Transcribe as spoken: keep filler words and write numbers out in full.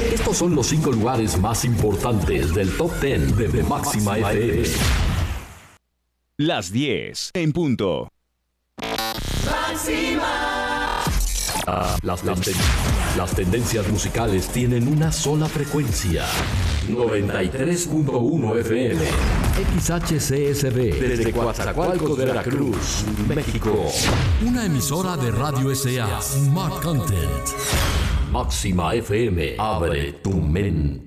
Estos son los cinco lugares más importantes del Top diez de, de Máxima F M. Las diez en punto. Máxima. Ah, las, las, ten- las tendencias musicales tienen una sola frecuencia. noventa y tres punto uno F M. X H C S B. Desde Coatzacoalcos, Veracruz, México. Una emisora de Radio S A. Smart Content. Máxima F M. Abre tu mente.